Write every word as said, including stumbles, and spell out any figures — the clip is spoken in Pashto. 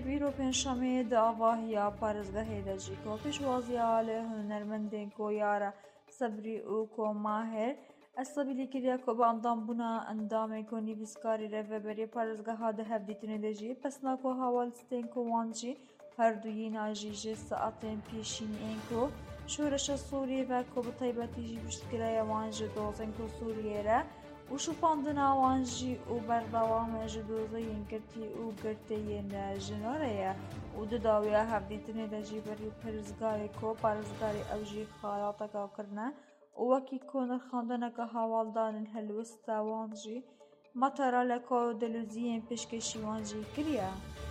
بیرۆ پێنجشەمەیە داڤاهیا پارێزگەهەیە دەجیکەوە پێشوازیە لە هونەرمەندێک گۆیارە سەبری و کۆماهێر ئەسەبیلی کردیا کۆ بە ئەندامبوونا ئەندامێک و نیڤیسکاری ڕێڤەبەریە پارێزگەها دە هەڤدیتنێ دەژی پەسناکۆ هاوالستێن کۆ وانجی هەردوویی ناژیژێ سەعاتێن پێشینیێن کۆ شۆرەشە سووریێڤە کۆ بە تایبەتیژی پشتگرایە وانجی دۆزێن کۆ سووریێرە و شوپاندنا وانجی و بەردەوامە ji dozeyên girtî û girtiyên jinoreye û di dawiya hevdîtinê de jî berî pirzgayê ku parêzgarê ew jî xayateka kirine û wekî ku nirxandineke hawaldanên helwesta wan jî matara leka û dilûziyên pêşkêşî wan jî kiriye.